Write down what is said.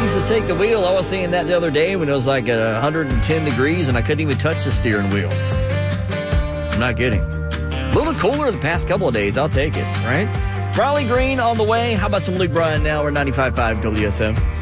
Jesus, take the wheel. I was seeing that the other day when it was like 110 degrees and I couldn't even touch the steering wheel. I'm not kidding. A little cooler the past couple of days. I'll take it, right? Riley Green on the way. How about some Luke Bryan now? We're 95.5 WSM.